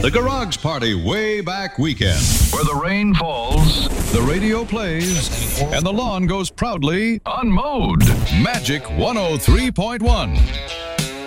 The Garage Party Way Back Weekend, where the rain falls, the radio plays, and the lawn goes proudly unmowed. Magic 103.1.